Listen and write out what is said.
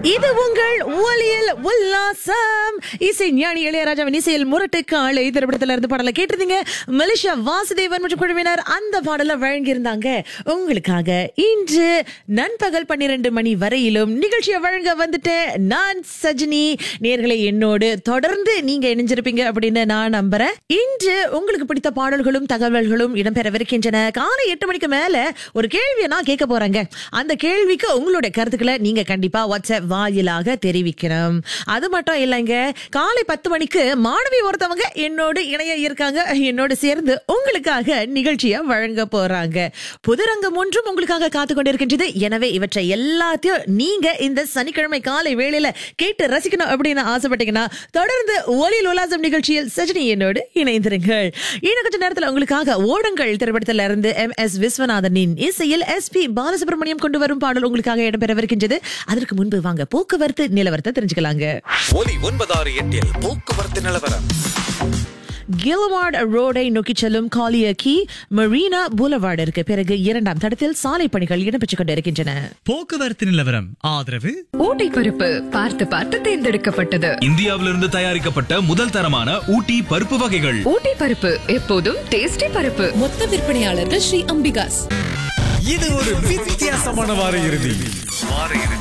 இது உங்கள் ஒலியல் உல்லாசம். இசை ஞானி இளையராஜாவின் இசையில் முரட்டு காளை திரைப்படத்துல இருந்து பாடலை கேட்டிருந்தீங்க. மலேசியா வாசுதேவன் மற்றும் குழுவினர் அந்த பாடலை வழங்கியிருந்தாங்க உங்களுக்காக. இன்று நண்பகல் 12 மணி வரையிலும் நிகழ்ச்சியை வழங்க வந்துட்டேன் நான் சஜினி. நேர்களை என்னோடு தொடர்ந்து நீங்க இணைஞ்சிருப்பீங்க அப்படின்னு நான் நம்புறேன். இன்று உங்களுக்கு பிடித்த பாடல்களும் தகவல்களும் இடம்பெறவிருக்கின்றன. காலை 8 மணிக்கு மேல ஒரு கேள்வியை நான் கேட்க போறேங்க. அந்த கேள்விக்கு உங்களுடைய கருத்துக்களை நீங்க கண்டிப்பா வாட்ஸ்அப் வாயிலாக தெரிவிக்கணும். அது மட்டும் இல்லைங்க, காலை 10 மணிக்கு மாணவி ஒருத்தவங்க என்னோடு இணைய இருக்காங்க. என்னோடு சேர்ந்து உங்களுக்காக நிகழ்ச்சியை வழங்க போறாங்க. புதுரங்கம் ஒன்றும் உங்களுக்காக காத்து கொண்டிருக்கின்றது. எனவே இவற்றை எல்லாத்தையும் நீங்க இந்த சனிக்கிழமை காலை வேளையில கேட்டு ரசிக்கணும் அப்படின்னு ஆசைப்பட்டீங்கன்னா தொடர்ந்து ஒலியில் உல்லாசம் நிகழ்ச்சியில் சஜினி என்னோடு இணைந்திருங்கள். இன்னும் கொஞ்ச நேரத்தில் உங்களுக்காக ஓடங்கள் திரைப்படத்தில் இருந்து MS விஸ்வநாதனின் இசையில் SP பாலசுப்ரமணியம் கொண்டு வரும் பாடல் உங்களுக்காக இடம்பெறவிருக்கின்றது. அதற்கு முன்பு வாங்க போக்குவரத்து நிலவரத்தை தெரிஞ்சுக்கலாங்க. ஒலி 968 போக்குவரத்து நிலவரம். கில்வார்ட் ரோடை நோக்கி செல்லும் காலியக்கி மரீனா பூலவார்டிற்கு பிறகு 2ஆம் தடத்தில் சாலை பணிகள் இடம்பெற்றுக் கொண்டிருக்கின்றன. போக்குவரத்து நிலவரம் ஆதரவு ஊட்டி பருப்பு பார்த்து பார்த்து தேர்ந்தெடுக்கப்பட்டது. இந்தியாவிலிருந்து தயாரிக்கப்பட்ட முதல் தரமான ஊட்டி பருப்பு வகைகள். ஊட்டி பருப்பு எப்போதும் டேஸ்டி பருப்பு. மொத்த விற்பனையாளர்கள் ஸ்ரீ அம்பிகாஸ். இது ஒரு வித்தியாசமான வார இறுதி.